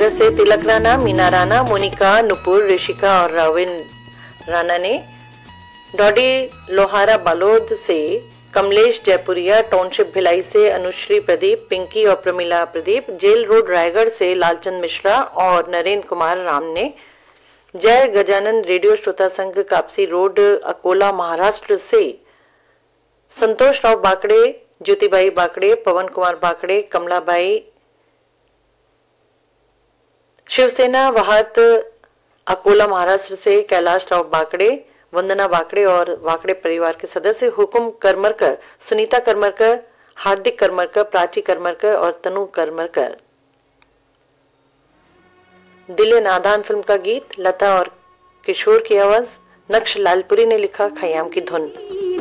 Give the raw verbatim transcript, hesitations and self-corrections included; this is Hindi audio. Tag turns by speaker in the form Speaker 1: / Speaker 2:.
Speaker 1: सागर से तिलक राणा, मीना राणा, मोनिका, नुपुर, ऋषिका और राविन राणा ने। डॉडी लोहारा बालोद से कमलेश जयपुरिया, टाउनशिप भिलाई से अनुश्री प्रदीप, पिंकी और प्रमिला प्रदीप, जेल रोड रायगढ़ से लालचंद मिश्रा और नरेंद्र कुमार राम ने। जय गजानन रेडियो श्रोता संघ कापसी रोड अकोला महाराष्ट्र से संतोष राव बाकड़े, ज्योतिबाई बाकड़े, पवन कुमार बाकड़े, कमलाबाई, शिवसेना वाहत अकोला महाराष्ट्र से कैलाश राव बाकड़े, वंदना बाकड़े और वाकड़े परिवार के सदस्य हुकुम करमरकर, सुनीता करमरकर, हार्दिक करमरकर, प्राची करमरकर और तनु करमरकर। दिले नादान फिल्म का गीत लता और किशोर की आवाज, नक्श लालपुरी ने लिखा, खयाम की धुन।